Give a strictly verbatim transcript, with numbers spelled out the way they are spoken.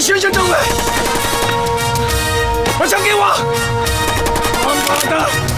先生证伪，把枪给我！王八蛋！